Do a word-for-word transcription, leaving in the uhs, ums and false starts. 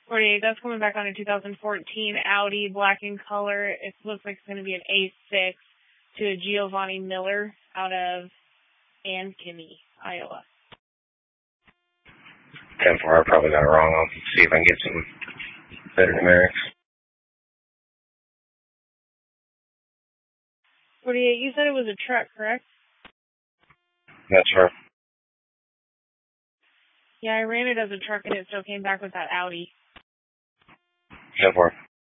forty-eight, that's coming back on a two thousand fourteen Audi, black in color. It looks like it's going to be an A six to a Giovanni Miller out of Ankeny, Iowa. ten four, I probably got it wrong. I'll see if I can get some better numerics. forty-eight, you said it was a truck, correct? That's right. Yeah, I ran it as a truck and it still came back with that Audi. ten four.